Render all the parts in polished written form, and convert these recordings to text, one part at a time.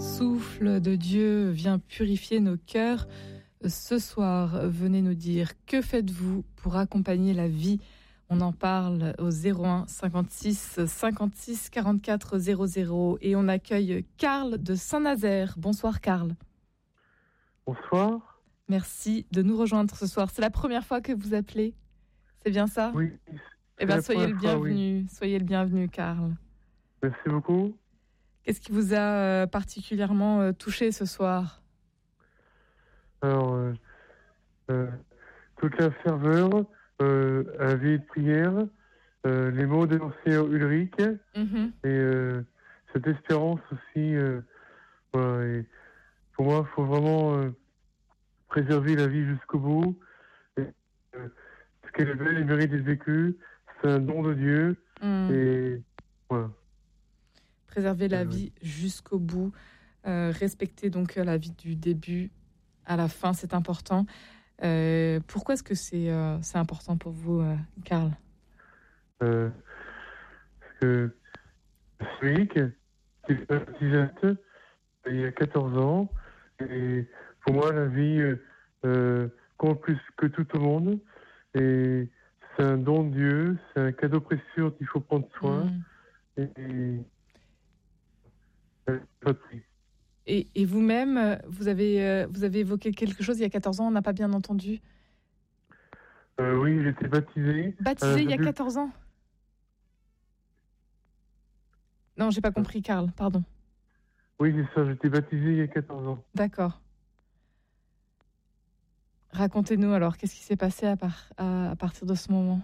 Souffle de Dieu, viens purifier nos cœurs. Ce soir, venez nous dire que faites-vous pour accompagner la vie. On en parle au 01 56 56 44 00 et on accueille Karl de Saint-Nazaire. Bonsoir Karl. Bonsoir. Merci de nous rejoindre ce soir. C'est la première fois que vous appelez, c'est bien ça ? Oui. Eh bien, soyez le bienvenu. Oui. Soyez le bienvenu, Karl. Merci beaucoup. Qu'est-ce qui vous a particulièrement touché ce soir ? Alors, toute la ferveur, la vie de prière, les mots de l'ancien Ulrich, et cette espérance aussi. Voilà, et pour moi, il faut vraiment préserver la vie jusqu'au bout. Et, ce qu'elle est belle et mérite d'être vécue, c'est un don de Dieu. Et voilà. Préserver la vie jusqu'au bout, respecter donc la vie du début à la fin, c'est important. Pourquoi est-ce que c'est important pour vous, Karl ? Parce que celui qui est baptisate il y a 14 ans, et pour moi la vie compte plus que tout au monde, et c'est un don de Dieu, c'est un cadeau précieux dont il faut prendre soin. Et vous-même, vous avez évoqué quelque chose il y a 14 ans, on n'a pas bien entendu. Oui, j'étais baptisé. Baptisé il y a 14 ans ? Non, j'ai pas compris, Karl, pardon. Oui, c'est ça, j'étais baptisé il y a 14 ans. D'accord. Racontez-nous alors, qu'est-ce qui s'est passé à partir de ce moment ?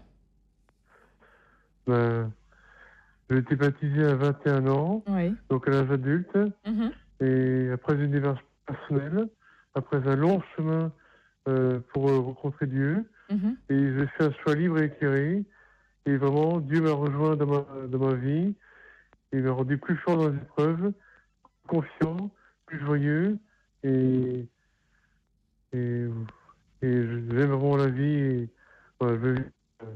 J'ai été baptisé à 21 ans, oui. Donc à l'âge adulte, et après une démarche personnelle, après un long chemin pour rencontrer Dieu, et j'ai fait un choix libre et éclairé, et vraiment Dieu m'a rejoint dans ma vie, et il m'a rendu plus fort dans les épreuves, confiant, plus joyeux, et j'aime vraiment la vie, et voilà, je veux vivre.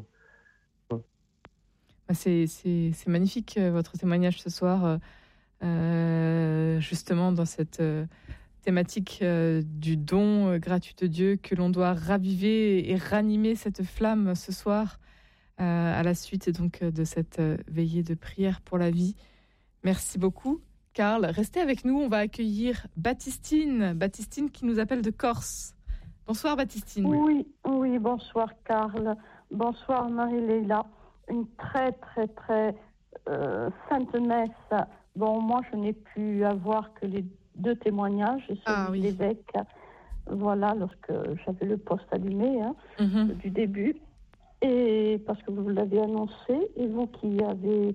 C'est magnifique votre témoignage ce soir, justement dans cette thématique du don gratuit de Dieu, que l'on doit raviver et ranimer cette flamme ce soir à la suite donc de cette veillée de prière pour la vie. Merci beaucoup, Karl. Restez avec nous, on va accueillir Baptistine qui nous appelle de Corse. Bonsoir Baptistine. Oui, bonsoir Karl. Bonsoir Marie-Léla. Une très très très sainte messe. Bon, moi je n'ai pu avoir que les 2 témoignages, celui de l'évêque, voilà, lorsque j'avais le poste allumé du début, et parce que vous l'avez annoncé, et vous qui avez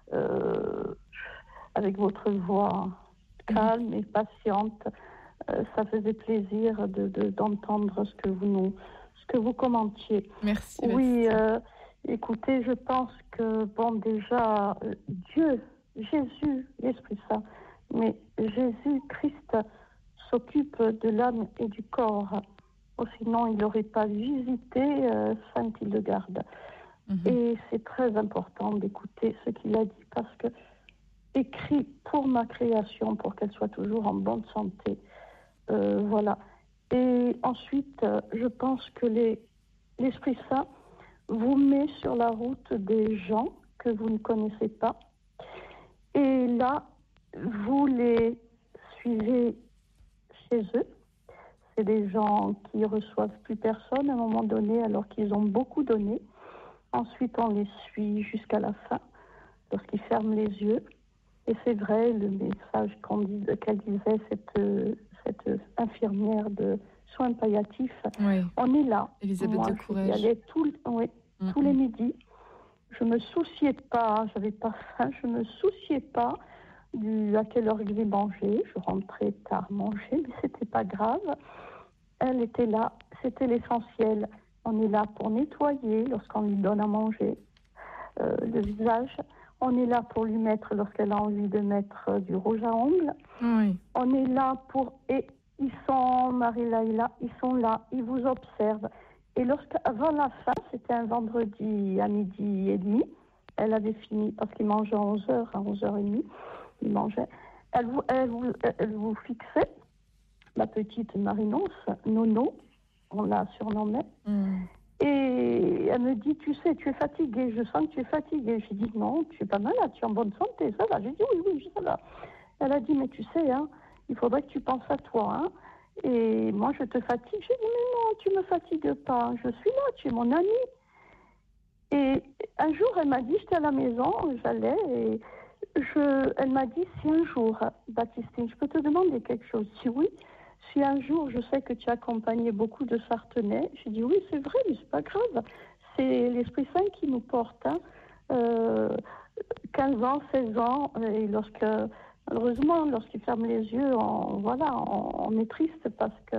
avec votre voix calme et patiente, ça faisait plaisir d'entendre ce que vous commentiez. Merci. Oui. Écoutez, je pense que, déjà, Dieu, Jésus, l'Esprit Saint, mais Jésus-Christ s'occupe de l'âme et du corps. Sinon, il n'aurait pas visité Saint-Hildegarde. Et c'est très important d'écouter ce qu'il a dit, parce que écrit pour ma création, pour qu'elle soit toujours en bonne santé. Voilà. Et ensuite, je pense que l'Esprit Saint vous met sur la route des gens que vous ne connaissez pas. Et là, vous les suivez chez eux. C'est des gens qui reçoivent plus personne à un moment donné, alors qu'ils ont beaucoup donné. Ensuite, on les suit jusqu'à la fin, lorsqu'ils ferment les yeux. Et c'est vrai, le message qu'elle disait, cette infirmière de soins palliatifs, on est là. Elisabeth Moi, de Courrèges. J'y allais tous les midis. Je me souciais pas, j'avais pas faim, je me souciais pas à quelle heure ils mangeaient. Je rentrais tard manger, mais c'était pas grave. Elle était là, c'était l'essentiel. On est là pour nettoyer lorsqu'on lui donne à manger le visage. On est là pour lui mettre, lorsqu'elle a envie de mettre du rouge à ongles. On est là et ils sont, Marie-Laïla, ils sont là, ils vous observent. Et avant la fin, c'était un vendredi à 12h30, elle avait fini, parce qu'il mangeait à 11h, à 11h30, il mangeait. elle vous fixait, ma petite Marie-Nonce, Nono, on la surnommait. Et elle me dit, tu sais, tu es fatiguée, je sens que tu es fatiguée. J'ai dit, non, tu es pas malade, tu es en bonne santé, ça va. J'ai dit, oui, ça va. Elle a dit, mais tu sais, hein, il faudrait que tu penses à toi. Hein. Et moi, je te fatigue. J'ai dit, mais non, tu me fatigues pas. Je suis là, tu es mon amie. Et un jour, elle m'a dit, j'étais à la maison, j'allais, et elle m'a dit, si un jour, Baptistine, je peux te demander quelque chose? Si oui, si un jour, je sais que tu as accompagné beaucoup de Sartenais. J'ai dit, oui, c'est vrai, mais c'est pas grave. C'est l'Esprit Saint qui nous porte. Hein. 15 ans, 16 ans, et malheureusement, lorsqu'ils ferment les yeux, on est triste parce que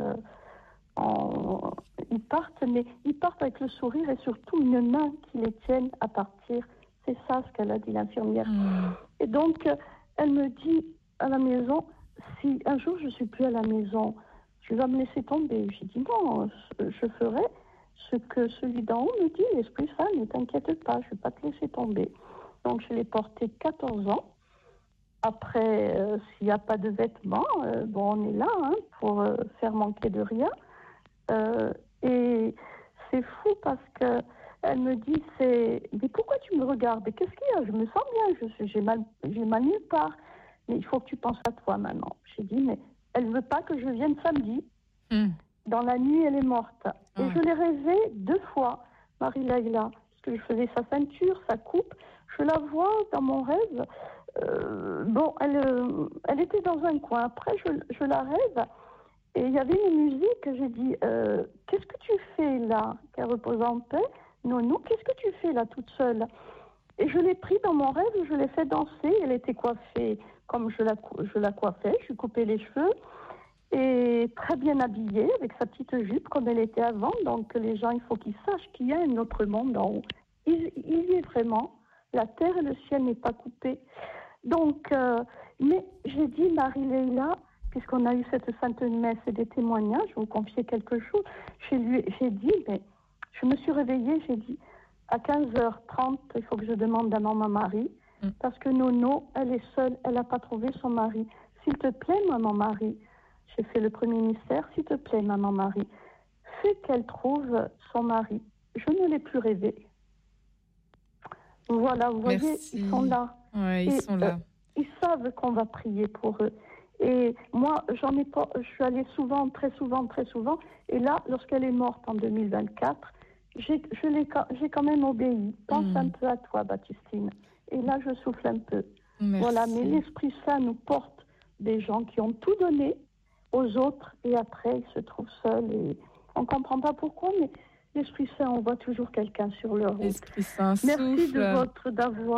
ils partent, mais ils partent avec le sourire et surtout une main qui les tienne à partir. C'est ça ce qu'elle a dit, l'infirmière. Et donc, elle me dit à la maison, si un jour je suis plus à la maison, tu vas me laisser tomber. J'ai dit non, je ferai ce que celui d'en haut me dit, l'Esprit Saint, ne t'inquiète pas, je ne vais pas te laisser tomber. Donc, je l'ai porté 14 ans. Après, s'il n'y a pas de vêtements, on est là pour faire manquer de rien. Et c'est fou parce que elle me dit, mais pourquoi tu me regardes? Mais qu'est-ce qu'il y a? Je me sens bien, j'ai mal nulle part. Mais il faut que tu penses à toi maintenant. J'ai dit, mais elle ne veut pas que je vienne samedi. Dans la nuit, elle est morte. Et je l'ai rêvé 2 fois, Marie-Laïla, parce que je faisais sa ceinture, sa coupe. Je la vois dans mon rêve. Elle était dans un coin. Après, je la rêve. Et il y avait une musique, j'ai dit, qu'est-ce que tu fais là? Qu'elle repose en paix. Non, qu'est-ce que tu fais là toute seule? Et je l'ai pris dans mon rêve, je l'ai fait danser. Elle était coiffée comme je la coiffais. Je lui coupais les cheveux. Et très bien habillée, avec sa petite jupe comme elle était avant. Donc les gens, il faut qu'ils sachent qu'il y a un autre monde en haut. Il y est vraiment. La terre et le ciel n'est pas coupé. Donc, mais j'ai dit, Marie-Leila, puisqu'on a eu cette sainte messe et des témoignages, je vais vous confier quelque chose. J'ai dit, mais je me suis réveillée, j'ai dit, à 15h30, il faut que je demande à maman Marie, parce que Nono, elle est seule, elle n'a pas trouvé son mari. S'il te plaît, maman Marie, j'ai fait le premier mystère, s'il te plaît, maman Marie, fais qu'elle trouve son mari. Je ne l'ai plus rêvé. Voilà, vous voyez, ils sont là. Ouais, ils sont là. Ils savent qu'on va prier pour eux. Et moi, je suis allée très souvent. Et là, lorsqu'elle est morte en 2024, j'ai quand même obéi. Pense un peu à toi, Baptistine. Et là, je souffle un peu. Merci. Voilà, mais l'Esprit Saint nous porte des gens qui ont tout donné aux autres et après, ils se trouvent seuls. Et on ne comprend pas pourquoi, mais l'Esprit Saint, on voit toujours quelqu'un sur leur route. L'Esprit Saint Merci souffle.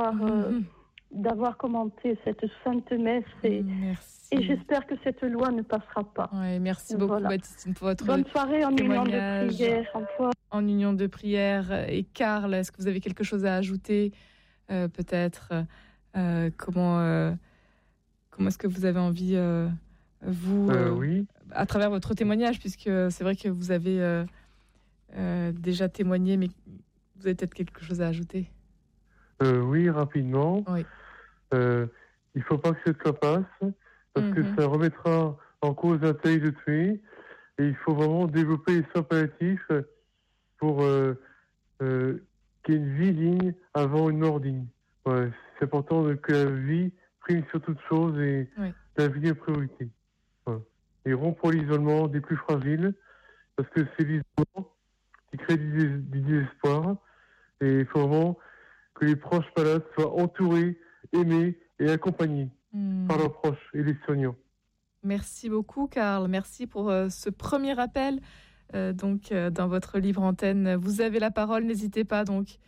d'avoir commenté cette sainte messe et j'espère que cette loi ne passera pas. Ouais, merci beaucoup, Baptistine, pour votre bonne soirée en union de prière. En union de prière. Et Karl, est-ce que vous avez quelque chose à ajouter peut-être comment est-ce que vous avez envie, oui. à travers votre témoignage, puisque c'est vrai que vous avez déjà témoigné, mais vous avez peut-être quelque chose à ajouter? Oui, rapidement. Oui. Il ne faut pas que cette loi passe, parce que ça remettra en cause l'intérêt de tuer. Et il faut vraiment développer les soins palliatifs pour qu'il y ait une vie digne avant une mort digne. Ouais, c'est important que la vie prime sur toute chose et la vie est priorité. Ouais. Et rompre l'isolement des plus fragiles, parce que c'est l'isolement qui crée du désespoir. Et il faut vraiment que les proches malades soient entourés, aimés et accompagnés par leurs proches et les soignants. Merci beaucoup, Karl. Merci pour ce premier appel. Dans votre libre antenne, vous avez la parole. N'hésitez pas donc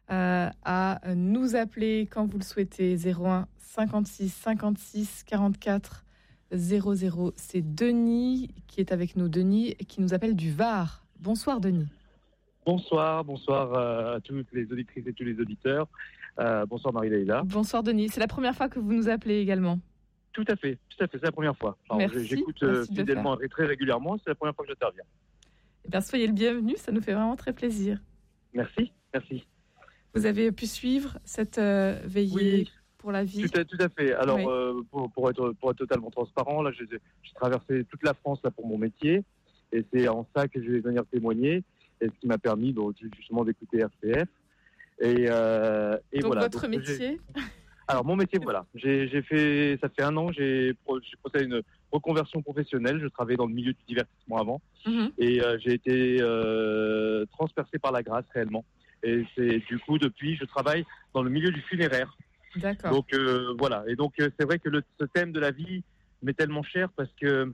à nous appeler quand vous le souhaitez. 01 56 56 44 00. C'est Denis qui est avec nous. Denis qui nous appelle du Var. Bonsoir, Denis. Bonsoir à toutes les auditrices et tous les auditeurs. Bonsoir Marie-Leila. Bonsoir Denis, c'est la première fois que vous nous appelez également. Tout à fait, c'est la première fois. Alors, merci, j'écoute fidèlement et très régulièrement, c'est la première fois que j'interviens. Eh bien, soyez le bienvenu, ça nous fait vraiment très plaisir. Merci. Vous avez pu suivre cette veillée pour la vie. Tout à fait. Alors, Oui. pour être totalement transparent, là, j'ai traversé toute la France là, pour mon métier. Et c'est en ça que je vais venir témoigner. Et ce qui m'a permis justement d'écouter RCF. Et Donc, voilà. votre métier? Alors, mon métier, voilà. Ça fait 1 an, j'ai procédé à une reconversion professionnelle. Je travaillais dans le milieu du divertissement avant. Et j'ai été transpercé par la grâce, réellement. Et c'est du coup, depuis, je travaille dans le milieu du funéraire. D'accord. Donc, voilà. Et donc, c'est vrai que ce thème de la vie m'est tellement cher parce que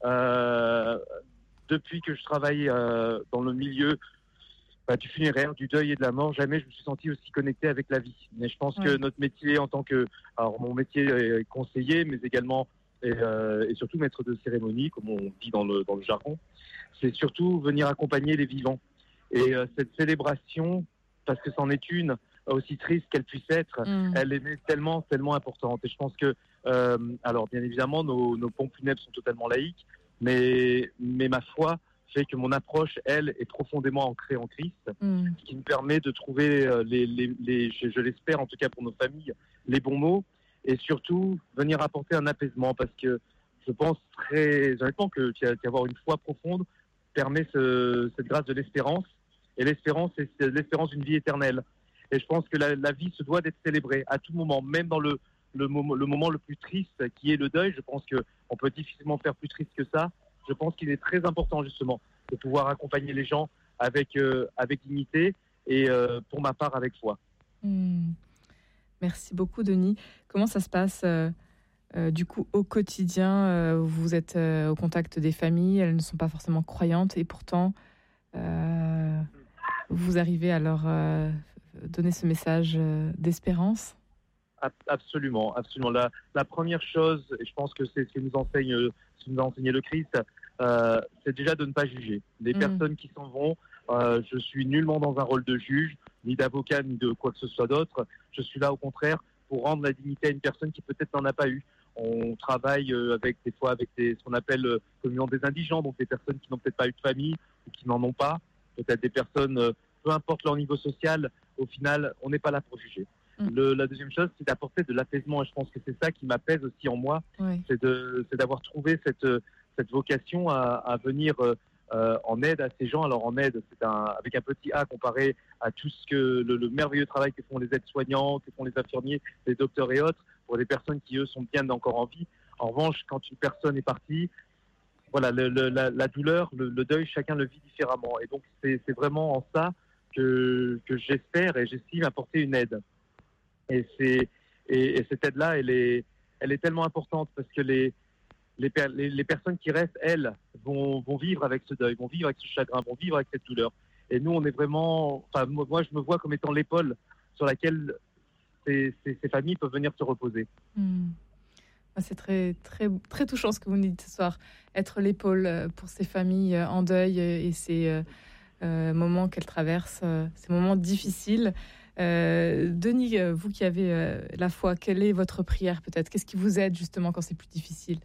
depuis que je travaille dans le milieu du funéraire, du deuil et de la mort, jamais je me suis senti aussi connecté avec la vie. Mais je pense que notre métier alors mon métier est conseiller, mais également et surtout maître de cérémonie, comme on dit dans le jargon, c'est surtout venir accompagner les vivants. Et cette célébration, parce que c'en est une, aussi triste qu'elle puisse être, elle est tellement, tellement importante. Et je pense que, alors bien évidemment, nos pompes funèbres sont totalement laïques, mais ma foi fait que mon approche, elle, est profondément ancrée en Christ, ce qui me permet de trouver je l'espère en tout cas pour nos familles, les bons mots, et surtout venir apporter un apaisement, parce que je pense très honnêtement qu'avoir une foi profonde permet cette grâce de l'espérance, et l'espérance, c'est l'espérance d'une vie éternelle. Et je pense que la vie se doit d'être célébrée à tout moment, même dans le moment le plus triste qui est le deuil. Je pense qu'on peut difficilement faire plus triste que ça. Je pense qu'il est très important justement de pouvoir accompagner les gens avec dignité et pour ma part avec foi. Merci beaucoup Denis. Comment ça se passe du coup au quotidien? Vous êtes au contact des familles, elles ne sont pas forcément croyantes et pourtant vous arrivez à leur donner ce message d'espérance? Absolument, absolument. La première chose, et je pense que c'est ce que nous enseigne le Christ, c'est déjà de ne pas juger. Les personnes qui s'en vont, je suis nullement dans un rôle de juge, ni d'avocat, ni de quoi que ce soit d'autre. Je suis là au contraire pour rendre la dignité à une personne qui peut-être n'en a pas eu. On travaille des fois avec ce qu'on appelle communion des indigents, donc des personnes qui n'ont peut-être pas eu de famille ou qui n'en ont pas. Peut-être des personnes, peu importe leur niveau social, au final, on n'est pas là pour juger. La deuxième chose, c'est d'apporter de l'apaisement, et je pense que c'est ça qui m'apaise aussi en moi, c'est d'avoir trouvé cette vocation à venir en aide à ces gens. Alors en aide, avec un petit A comparé à tout ce que le merveilleux travail que font les aides-soignants, que font les infirmiers, les docteurs et autres, pour des personnes qui eux sont bien encore en vie. En revanche, quand une personne est partie, voilà, la douleur, le deuil, chacun le vit différemment. Et donc c'est vraiment en ça que j'espère et j'estime apporter une aide. Et cette aide-là, elle est tellement importante parce que les personnes qui restent, elles, vont vivre avec ce deuil, vont vivre avec ce chagrin, vont vivre avec cette douleur. Et nous, on est vraiment... Enfin, moi, je me vois comme étant l'épaule sur laquelle ces familles peuvent venir se reposer. C'est très, très, très touchant ce que vous nous dites ce soir. Être l'épaule pour ces familles en deuil et ces moments qu'elles traversent, ces moments difficiles. Denis, vous qui avez la foi, quelle est votre prière peut-être? Qu'est-ce qui vous aide justement quand c'est plus difficile?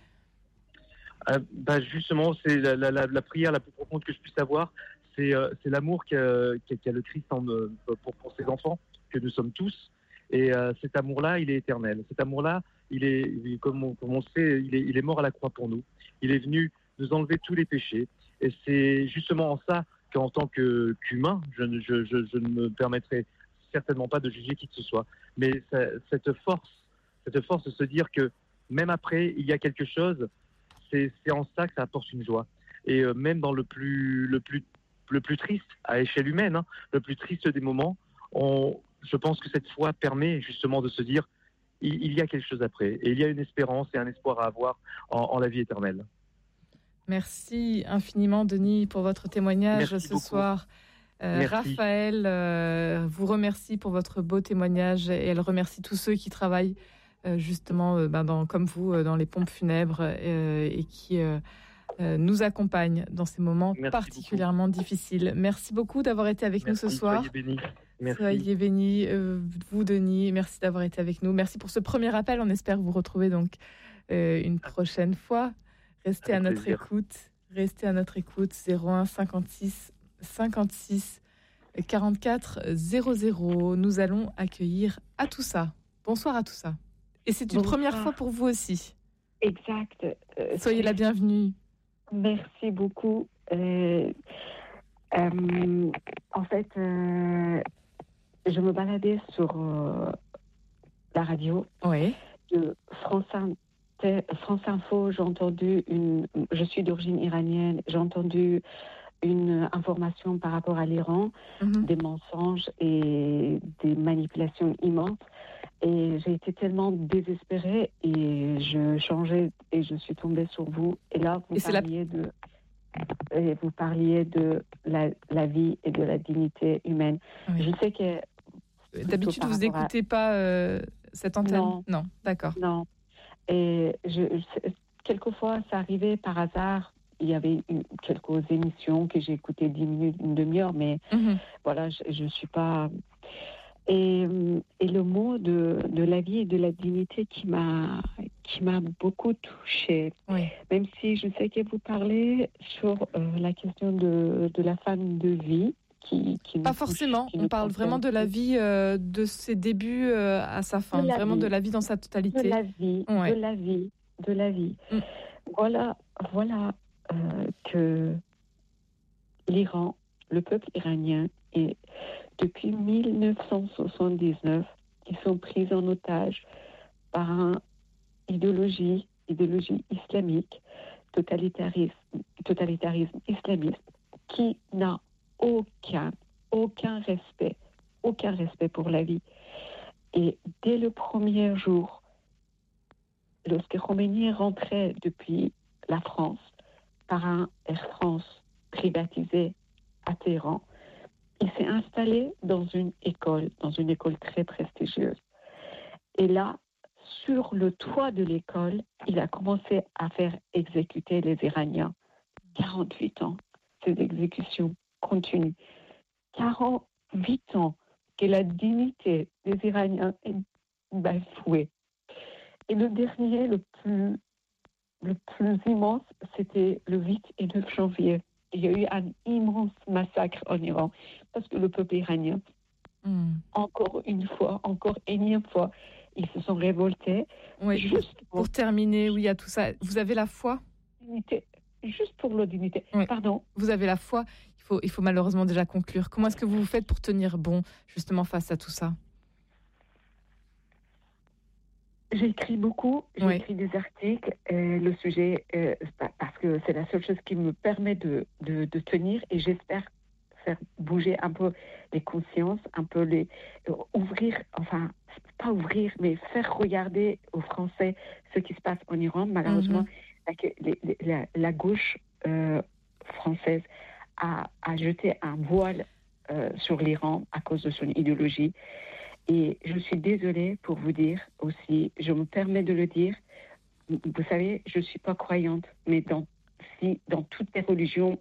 Justement, c'est la prière la plus profonde que je puisse avoir. C'est l'amour qu'a le Christ pour ses enfants, que nous sommes tous. Et cet amour-là, il est éternel. Cet amour-là, comme on sait, il est mort à la croix pour nous. Il est venu nous enlever tous les péchés. Et c'est justement en ça qu'en tant qu'humain, je ne me permettrai certainement pas de juger qui que ce soit. Mais cette force de se dire que même après, il y a quelque chose, c'est en ça que ça apporte une joie. Et même dans le plus triste, à échelle humaine, le plus triste des moments, je pense que cette foi permet justement de se dire il y a quelque chose après. Et il y a une espérance et un espoir à avoir en la vie éternelle. Merci infiniment, Denis, pour votre témoignage ce soir. Raphaël vous remercie pour votre beau témoignage et elle remercie tous ceux qui travaillent justement comme vous dans les pompes funèbres et qui nous accompagnent dans ces moments particulièrement difficiles. Merci beaucoup d'avoir été avec nous ce soir. Soyez bénis. Merci. Soyez bénis, vous Denis, merci d'avoir été avec nous. Merci pour ce premier appel, on espère vous retrouver donc une prochaine fois. Restez à notre écoute, 01 56 56 44 00. Nous allons accueillir Atoussa. Bonsoir Atoussa. Et c'est une première fois pour vous aussi. Exact. Soyez la bienvenue. Merci beaucoup. En fait, je me baladais sur la radio de France Info. J'ai entendu je suis d'origine iranienne, j'ai entendu une information par rapport à l'Iran, des mensonges et des manipulations immenses. Et j'ai été tellement désespérée et je changeais et je suis tombée sur vous. Et là, vous parliez de la vie et de la dignité humaine. Oui. Je sais que... D'habitude, vous n'écoutez pas cette antenne ? Non, d'accord. Non. Et quelquefois, ça arrivait par hasard. Il y avait quelques émissions que j'ai écoutées 10 minutes, une demi-heure, mais voilà, je ne suis pas... Et le mot de la vie et de la dignité qui m'a beaucoup touchée. Oui. Même si je sais que vous parlez sur la question de la femme de vie. Pas forcément, on parle vraiment de la vie de ses débuts à sa fin, vraiment de la vie dans sa totalité. De la vie, de la vie. Voilà que l'Iran, le peuple iranien, et depuis 1979, ils sont pris en otage par une idéologie islamique, totalitarisme islamiste, qui n'a aucun respect pour la vie. Et dès le premier jour, lorsque Khomeini rentrait depuis la France par un Air France privatisé à Téhéran, il s'est installé dans une école très prestigieuse. Et là, sur le toit de l'école, il a commencé à faire exécuter les Iraniens. 48 ans, ces exécutions continuent. 48 ans que la dignité des Iraniens est bafouée. Et le dernier, le plus immense, c'était le 8 et 9 janvier. Il y a eu un immense massacre en Iran parce que le peuple iranien, encore énième fois, ils se sont révoltés. Oui, pour terminer, oui, à tout ça, vous avez la foi ? Juste pour la dignité. Oui. Pardon. Vous avez la foi. Il faut malheureusement déjà conclure. Comment est-ce que vous faites pour tenir bon, justement, face à tout ça ? J'écris beaucoup, j'écris des articles, le sujet, parce que c'est la seule chose qui me permet de tenir, et j'espère faire bouger un peu les consciences, un peu mais faire regarder aux Français ce qui se passe en Iran. Malheureusement, la gauche française a jeté un voile sur l'Iran à cause de son idéologie. Et je suis désolée pour vous dire aussi, je me permets de le dire, vous savez, je ne suis pas croyante, mais dans toutes les religions,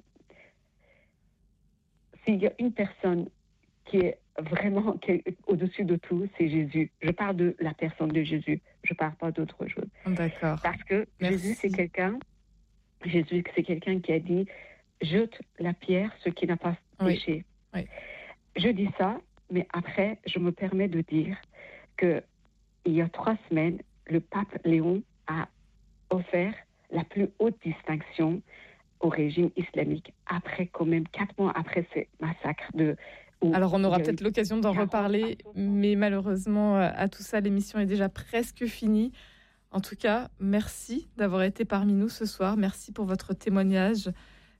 s'il y a une personne qui est au-dessus de tout, c'est Jésus. Je parle de la personne de Jésus, je ne parle pas d'autre chose. D'accord. Parce que Jésus, c'est quelqu'un qui a dit, jette la pierre, ce qui n'a pas péché. Oui. Je dis ça, mais après, je me permets de dire qu'il y a 3 semaines, le pape Léon a offert la plus haute distinction au régime islamique, après quand même 4 mois après ces massacres Alors on aura peut-être l'occasion d'en reparler, mais malheureusement, à tout ça, l'émission est déjà presque finie. En tout cas, merci d'avoir été parmi nous ce soir. Merci pour votre témoignage.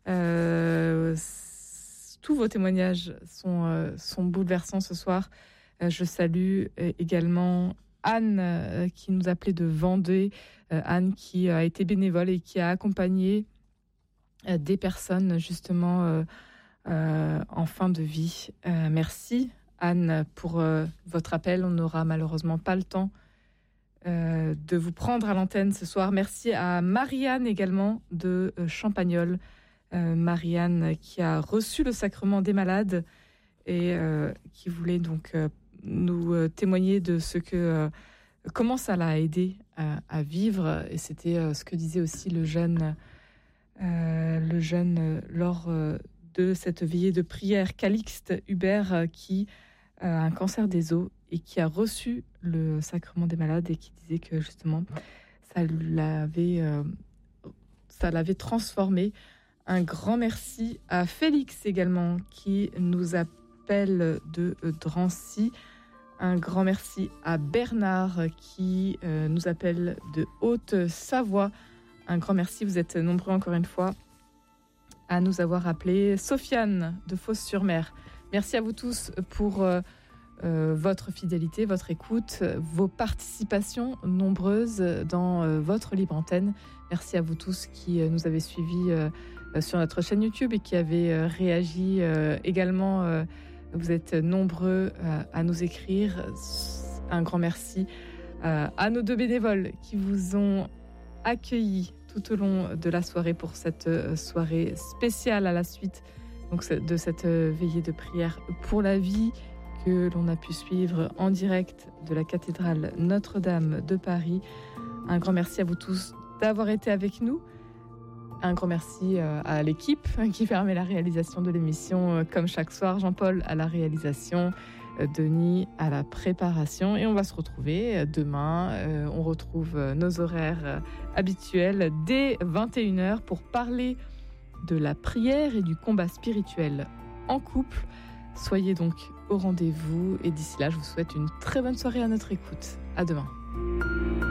Tous vos témoignages sont bouleversants ce soir. Je salue également Anne qui nous appelait de Vendée. Anne qui a été bénévole et qui a accompagné des personnes justement en fin de vie. Merci Anne pour votre appel. On n'aura malheureusement pas le temps de vous prendre à l'antenne ce soir. Merci à Marianne également de Champagnole. Marianne qui a reçu le sacrement des malades et qui voulait donc nous témoigner de comment ça l'a aidé à vivre. Et c'était ce que disait aussi le jeune lors de cette veillée de prière, Calixte Hubert, qui a un cancer des os et qui a reçu le sacrement des malades et qui disait que justement ça l'avait transformé. Un grand merci à Félix également qui nous appelle de Drancy. Un grand merci à Bernard qui nous appelle de Haute-Savoie. Un grand merci, vous êtes nombreux encore une fois à nous avoir appelés. Sofiane de Fos-sur-Mer, merci à vous tous pour votre fidélité, votre écoute, vos participations nombreuses dans votre libre antenne. Merci à vous tous qui nous avez suivis sur notre chaîne YouTube et qui avez réagi également. Vous êtes nombreux à nous écrire. Un grand merci à nos 2 bénévoles qui vous ont accueillis tout au long de la soirée pour cette soirée spéciale à la suite donc, de cette veillée de prière pour la vie que l'on a pu suivre en direct de la cathédrale Notre-Dame de Paris. Un grand merci à vous tous d'avoir été avec nous. Un grand merci à l'équipe qui permet la réalisation de l'émission comme chaque soir. Jean-Paul à la réalisation, Denis à la préparation. Et on va se retrouver demain. On retrouve nos horaires habituels dès 21h pour parler de la prière et du combat spirituel en couple. Soyez donc au rendez-vous et d'ici là, je vous souhaite une très bonne soirée à notre écoute. À demain.